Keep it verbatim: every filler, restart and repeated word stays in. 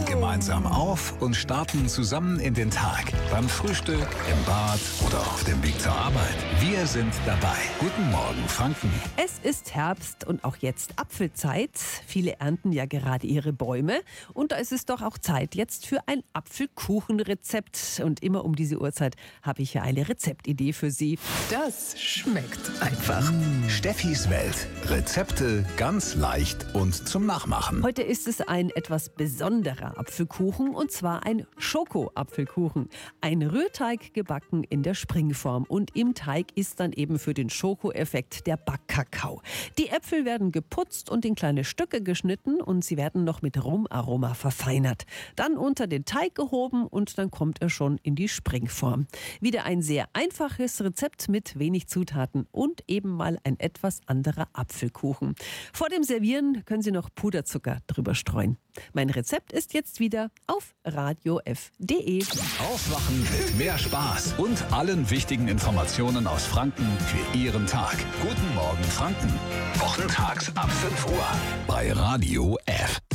gemeinsam auf und starten zusammen in den Tag. Beim Frühstück, im Bad oder auf dem Weg zur Arbeit. Wir sind dabei. Guten Morgen, Franken. Es ist Herbst und auch jetzt Apfelzeit. Viele ernten ja gerade ihre Bäume. Und da ist es doch auch Zeit jetzt für ein Apfelkuchenrezept. Und immer um diese Uhrzeit habe ich ja eine Rezeptidee für Sie. Das schmeckt einfach. Mmh, Steffis Welt. Rezepte ganz leicht und zum Nachmachen. Heute ist es ein etwas besonderer Apfelkuchen, und zwar ein Schoko-Apfelkuchen. Ein Rührteig gebacken in der Springform, und im Teig ist dann eben für den Schokoeffekt der Backkakao. Die Äpfel werden geputzt und in kleine Stücke geschnitten, und sie werden noch mit Rumaroma verfeinert. Dann unter den Teig gehoben, und dann kommt er schon in die Springform. Wieder ein sehr einfaches Rezept mit wenig Zutaten und eben mal ein etwas anderer Apfelkuchen. Vor dem Servieren können Sie noch Puderzucker drüber streuen. Mein Rezept ist jetzt wieder auf radio f punkt de. Aufwachen mit mehr Spaß und allen wichtigen Informationen aus Franken für Ihren Tag. Guten Morgen, Franken. Wochentags ab fünf Uhr bei Radio F.